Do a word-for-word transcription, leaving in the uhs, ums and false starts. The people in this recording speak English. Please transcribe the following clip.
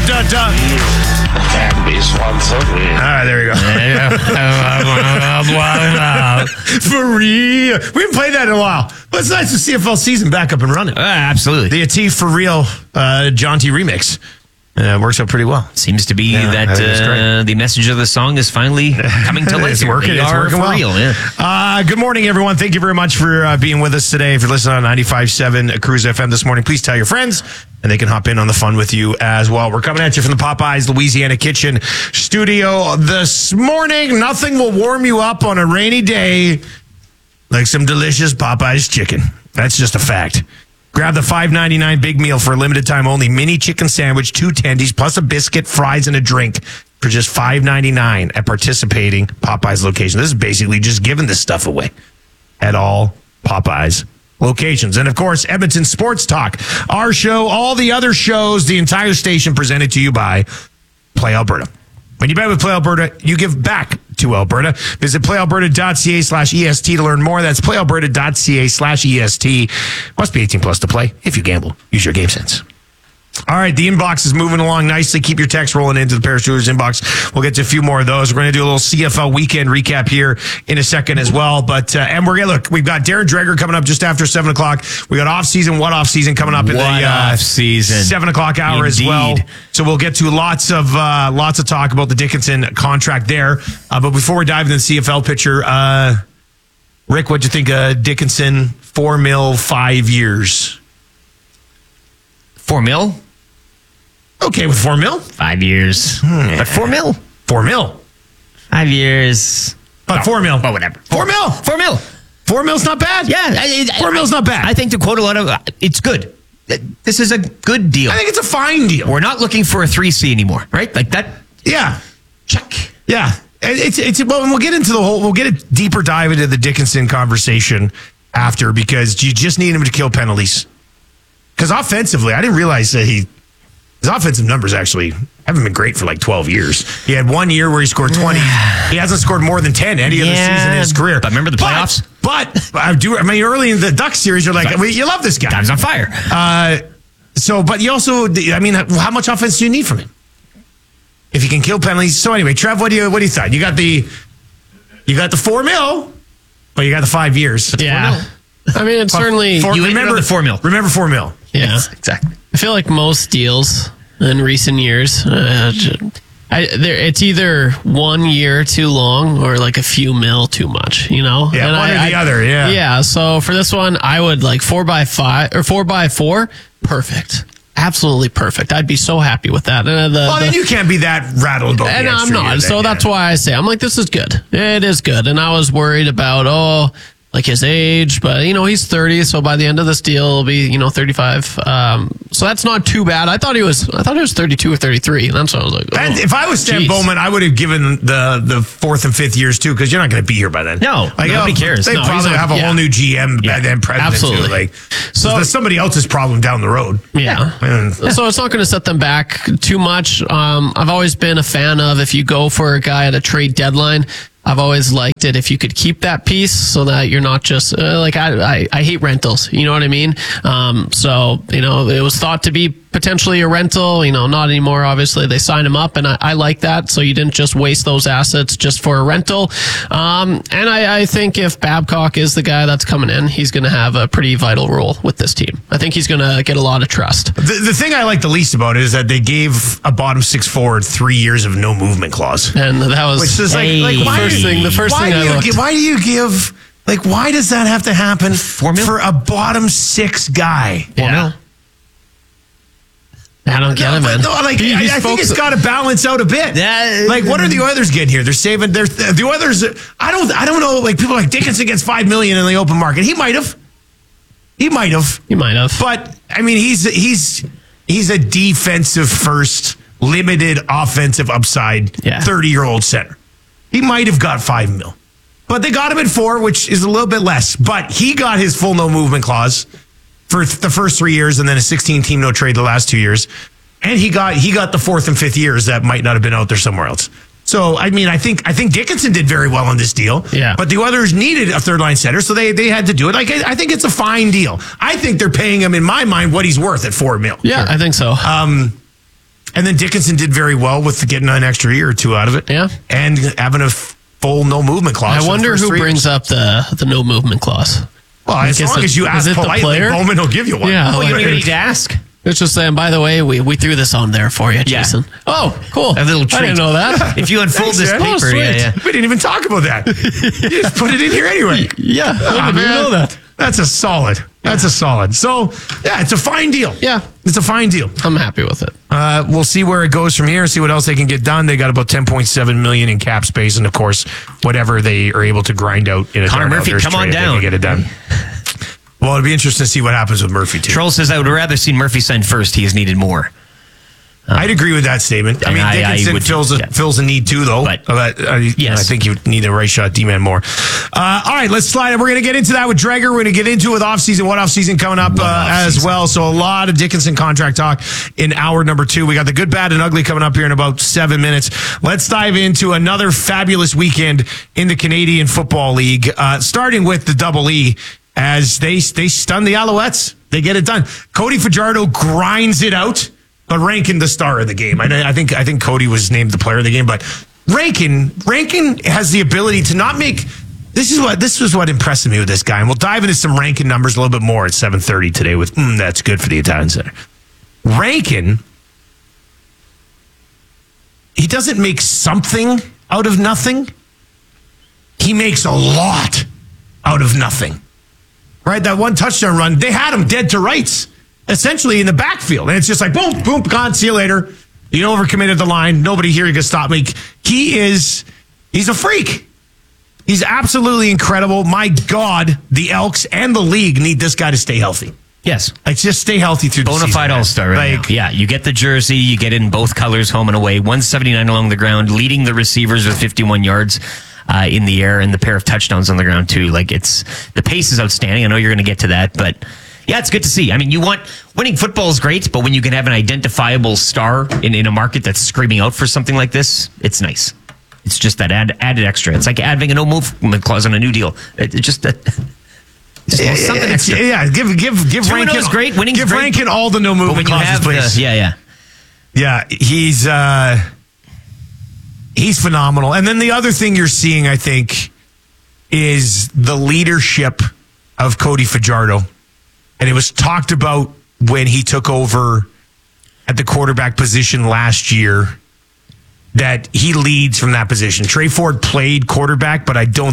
da, da. Candies once a week. All right, there you go. For real. We haven't played that in a while. But it's nice to C F L season back up and running. Uh, absolutely. The Atief For Real uh, John T remix. Uh, works out pretty well. Seems to be Yeah, that uh, the message of the song is finally coming to life. It's here. working. They It's are working for well. real. Yeah. Uh, good morning, everyone. Thank you very much for uh, being with us today. If you're listening on ninety-five point seven Cruise F M this morning, please tell your friends, and they can hop in on the fun with you as well. We're coming at you from the Popeyes Louisiana Kitchen studio this morning. Nothing will warm you up on a rainy day like some delicious Popeyes chicken. That's just a fact. Grab the five ninety-nine big meal for a limited time only. Mini chicken sandwich, two tendies, plus a biscuit, fries, and a drink for just five ninety-nine at participating Popeyes locations. This is basically just giving this stuff away at all Popeyes locations. And, of course, Edmonton Sports Talk, our show, all the other shows, the entire station presented to you by Play Alberta. When you bet with Play Alberta, you give back to Alberta. Visit playalberta.ca slash EST to learn more. That's playalberta.ca slash EST. Must be eighteen plus to play. If you gamble, use your game sense. All right, the inbox is moving along nicely. Keep your text rolling into the Parachuters inbox. We'll get to a few more of those. We're going to do a little C F L weekend recap here in a second as well. But uh, and we're going to look. We've got Darren Dreger coming up just after seven o'clock. We got off season. What off season coming up in What the uh, off season seven o'clock hour Indeed. as well. So we'll get to lots of uh, lots of talk about the Dickinson contract there. Uh, but before we dive into the C F L picture, uh, Rick, what'd you think of Dickinson? Four mil, five years. Four mil? Okay with four mil? Five years. Hmm. But four mil? Four mil. Five years. But four mil. But whatever. Four mil. Four mil. Four mil's not bad. Yeah. I, I, Four mil's not bad. I think to quote a lot of, it's good. This is a good deal. I think it's a fine deal. We're not looking for a three C anymore, right? Like that. Yeah. Check. Yeah. It's, it's, well, we'll get into the whole, we'll get a deeper dive into the Dickinson conversation after, because you just need him to kill penalties. Because offensively, I didn't realize that he, his offensive numbers actually haven't been great for like twelve years. He had one year where he scored twenty. He hasn't scored more than ten any other Yeah, season in his career. but remember the playoffs? But, but I do. I mean, early in the Ducks series, you're like, well, you love this guy. Time's on fire. Uh, so, but you also, I mean, how much offense do you need from him? If he can kill penalties. So anyway, Trev, what do you what do you think? You got the you got the four mil, but you got the five years. Yeah. I mean, it's certainly. Four, You remember the four mil. Remember four mil. Yeah. Yes, exactly. I feel like most deals in recent years, uh, I, there, it's either one year too long or like a few mil too much, you know? Yeah, and one I, or the I, other, yeah. Yeah, so for this one, I would like four by five or four by four, perfect. Absolutely perfect. I'd be so happy with that. And the, Well, the, then you can't be that rattled about and the I'm extra not. year So then, that's yeah. why I say, I'm like, this is good. It is good. And I was worried about, oh, like his age, but you know, he's thirty. So by the end of this deal, he'll be, you know, thirty-five. Um, so that's not too bad. I thought he was, I thought he was thirty-two or thirty-three. And that's what I was like, oh, And if I was Stan geez. Bowman, I would have given the the fourth and fifth years too, because you're not going to be here by then. No, nobody cares. They No, he's probably not- have a yeah. whole new G M Yeah, by then, president absolutely. too. Like, so So- there's somebody else's problem down the road. Yeah. And- So it's not going to set them back too much. Um, I've always been a fan of if you go for a guy at a trade deadline, I've always liked it if you could keep that piece so that you're not just uh, like I, I I hate rentals. You know what I mean? Um, so you know it was thought to be potentially a rental. You know, not anymore. Obviously, they signed him up, and I, I like that. So you didn't just waste those assets just for a rental. Um, and I, I think if Babcock is the guy that's coming in, he's going to have a pretty vital role with this team. I think he's going to get a lot of trust. The, the thing I like the least about it is that they gave a bottom six forward three years of no movement clause. And that was Which is like, Hey. like why, First thing- the first why thing do I you looked. give, why do you give, like, why does that have to happen Four mil? for a bottom six guy? Yeah. I don't get No, it, man. but no, like, These I, I think folks- it's got to balance out a bit. Yeah. Like, what are the Oilers getting here? They're saving. They're the Oilers. I don't. I don't know. Like, people are like Dickinson gets five million in the open market. He might have. He might have. You might have. But I mean, he's he's he's a defensive first, limited offensive upside, Yeah. thirty year old center. He might have got five mil, but they got him at four, which is a little bit less. But he got his full no movement clause for the first three years, and then a sixteen team no trade the last two years. And he got he got the fourth and fifth years that might not have been out there somewhere else. So I mean, I think I think Dickinson did very well on this deal. Yeah. But the others needed a third line center, so they they had to do it. Like I, I think it's a fine deal. I think they're paying him, in my mind, what he's worth at four mil. Yeah, I think so. Um, And then Dickinson did very well with getting an extra year or two out of it. Yeah. And having a f- full no movement clause. I for the wonder first who three brings years. up the the no movement clause. Well, I as guess long it- as you is ask it the politely, player? Bowman will give you one. Yeah, Oh, you like- don't even need to ask. It's just saying, by the way, we, we threw this on there for you, Yeah. Jason. Oh, cool. A little I treat. didn't know that. If you unfold Thanks, this man. paper, Oh, yeah, sweet. yeah. We didn't even talk about that. You just put it in here anyway. Yeah, Ah, I didn't man. know that. That's a solid. That's a solid. So, yeah, it's a fine deal. Yeah. It's a fine deal. I'm happy with it. Uh, we'll see where it goes from here, see what else they can get done. They got about ten point seven million in cap space, and of course, whatever they are able to grind out in a Connor Darnell Murphy, Nurse come on trade, they down. can get it done. Well, it'll be interesting to see what happens with Murphy too. Troll says, I would rather see Murphy sign first. He has needed more. I'd agree with that statement. I And mean, I- I Dickinson would- fills a, yeah. fills a need too, though. But- Uh, I, Yes. I think you need a right shot D-man more. Uh, all right, let's slide. We're going to get into that with Dreger. We're going to get into it with offseason, what offseason coming up uh, as well. So a lot of Dickinson contract talk in hour number two. We got the good, bad, and ugly coming up here in about seven minutes. Let's dive into another fabulous weekend in the Canadian Football League, uh, starting with the Double E as they, they stun the Alouettes. They get it done. Cody Fajardo grinds it out. But Rankin, the star of the game. I, I think I think Cody was named the player of the game. But Rankin, Rankin has the ability to not make. This is what this was what impressed me with this guy, and we'll dive into some Rankin numbers a little bit more at seven thirty today. With mm, that's good for the Italian Center. Rankin, he doesn't make something out of nothing. He makes a lot out of nothing. Right, that one touchdown run, they had him dead to rights. Essentially in the backfield. And it's just like, boom, boom, gone, see you later. You overcommitted the line. Nobody here can stop me. He is, he's a freak. He's absolutely incredible. My God, the Elks and the league need this guy to stay healthy. Yes. Like, just stay healthy through the season. Bona fide man. all-star right Like, now. Yeah, you get the jersey, you get it in both colors, home and away. one seventy-nine along the ground, leading the receivers with fifty-one yards uh, in the air and the pair of touchdowns on the ground, too. Like, it's, the pace is outstanding. I know you're going to get to that, but yeah, it's good to see. I mean, you want, winning football is great, but when you can have an identifiable star in, in a market that's screaming out for something like this, it's nice. It's just that add, added extra. It's like having a no movement clause on a new deal. It, it just, that, just yeah, something it's- extra. yeah, give give give two and oh Rankin is great, winning's give great. Rankin all the no But movement when you clauses, have please. the, yeah, yeah. Yeah, he's uh, he's phenomenal. And then the other thing you're seeing, I think, is the leadership of Cody Fajardo. And it was talked about when he took over at the quarterback position last year that he leads from that position. Trey Ford played quarterback, but I don't